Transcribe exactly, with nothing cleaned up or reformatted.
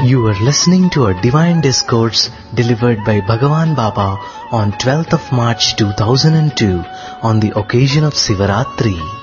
You are listening to a divine discourse delivered by Bhagavan Baba on twelfth of March two thousand two on the occasion of Sivaratri.